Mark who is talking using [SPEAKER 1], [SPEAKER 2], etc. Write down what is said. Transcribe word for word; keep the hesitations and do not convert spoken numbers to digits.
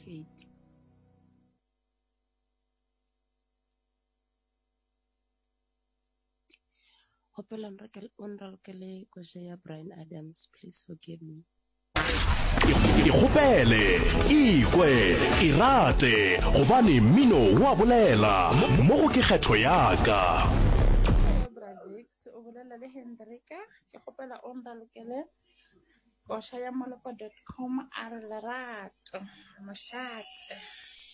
[SPEAKER 1] Kate. Hopela unralkele Kosea Brian Adams, please forgive me.
[SPEAKER 2] Ikgopele, ikwe, irate, gobane mmino wa bolela mo go ke kgetho ya ka.
[SPEAKER 1] Brazix o bolela le Hendrika ke gopela unralkele kosha ya moloko dot com a re lerato mošate.